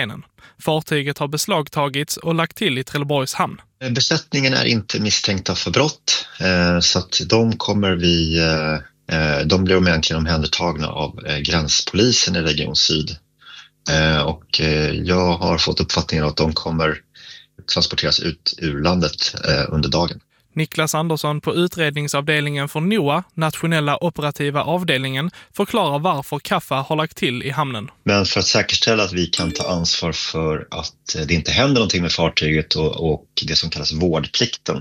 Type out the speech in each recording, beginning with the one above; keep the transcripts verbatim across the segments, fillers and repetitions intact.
kaptenen. Fartyget har beslagtagits och lagt till i Trelleborgs hamn. Besättningen är inte misstänkta för brott, så att de kommer vi, de blir egentligen omhändertagna av gränspolisen i Region Syd. Och jag har fått uppfattningen att de kommer transporteras ut ur landet under dagen. Niklas Andersson på utredningsavdelningen för N O A, nationella operativa avdelningen, förklarar varför K A F A har lagt till i hamnen. Men för att säkerställa att vi kan ta ansvar för att det inte händer någonting med fartyget och, och det som kallas vårdplikten,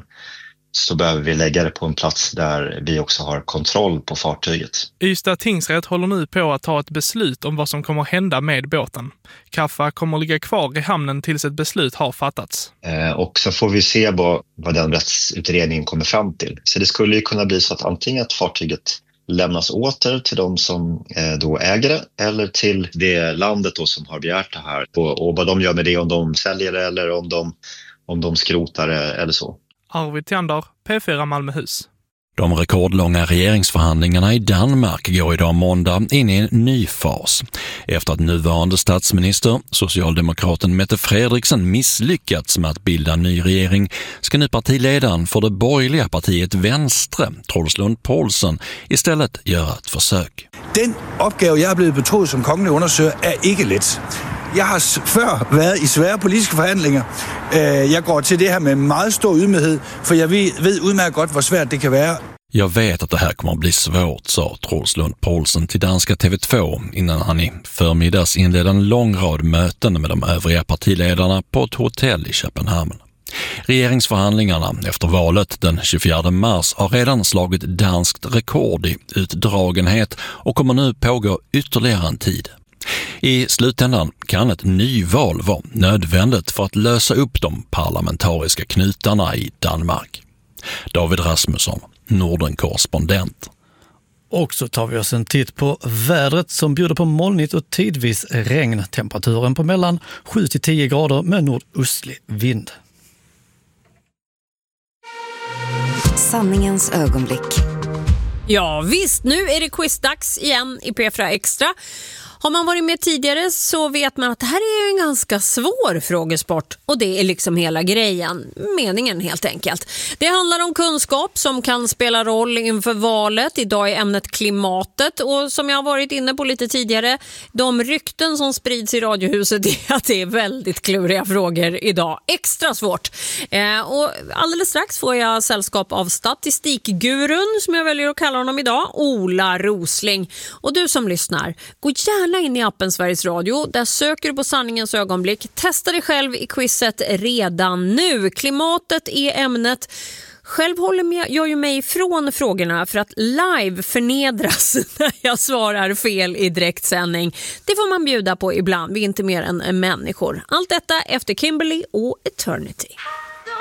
så behöver vi lägga det på en plats där vi också har kontroll på fartyget. Ystad tingsrätt håller nu på att ta ett beslut om vad som kommer hända med båten. K A F A kommer ligga kvar i hamnen tills ett beslut har fattats. Eh, och så får vi se vad, vad den rättsutredningen kommer fram till. Så det skulle ju kunna bli så att antingen att fartyget lämnas åter till de som eh, då äger det, eller till det landet då som har begärt det här. Och, och vad de gör med det, om de säljer det eller om de, om de skrotar det eller så. Arvid Tiander, P fyra Malmöhus. De rekordlånga regeringsförhandlingarna i Danmark går idag måndag in i en ny fas. Efter att nuvarande statsminister, socialdemokraten Mette Frederiksen, misslyckats med att bilda en ny regering, ska nu partiledaren för det borgerliga partiet Venstre, Troels Lund Poulsen, istället göra ett försök. Den opgave jag er blevet betroet som kongelig undersøger er ikke let. Jeg har før været i svære politiske forhandlinger. Jeg går til det her med meget stor ydmyghed, for jeg ved udmærket godt, hvor svært det kan være. Jag vet att det här kommer att bli svårt, sa Troels Lund Poulsen till danska T V två innan han i förmiddags inledde en lång rad möten med de övriga partiledarna på ett hotell i Köpenhamn. Regeringsförhandlingarna efter valet den tjugofjärde mars har redan slagit danskt rekord i utdragenhet och kommer nu pågå ytterligare en tid. I slutändan kan ett nyval vara nödvändigt för att lösa upp de parlamentariska knutarna i Danmark. David Rasmusson, Norden-korrespondent. Och så tar vi oss en titt på vädret som bjuder på molnigt och tidvis regn. Temperaturen på mellan sju till tio grader med nordöstlig vind. Sanningens ögonblick. Ja visst, nu är det quizdags igen i P fyra Extra. Har man varit med tidigare så vet man att det här är en ganska svår frågesport och det är liksom hela grejen, meningen helt enkelt. Det handlar om kunskap som kan spela roll inför valet. Idag är ämnet klimatet och som jag har varit inne på lite tidigare, de rykten som sprids i radiohuset är att det är väldigt kluriga frågor idag. Extra svårt. Eh, och alldeles strax får jag sällskap av statistikgurun som jag väljer att kalla honom idag, Ola Rosling. Och du som lyssnar, gå gärna in i appen Sveriges Radio. Där söker du på sanningens ögonblick. Testa dig själv i quizet redan nu. Klimatet är ämnet. Själv håller jag ju mig ifrån frågorna för att live förnedras när jag svarar fel i direktsändning. Det får man bjuda på ibland. Vi är inte mer än människor. Allt detta efter Kimberly och Eternity.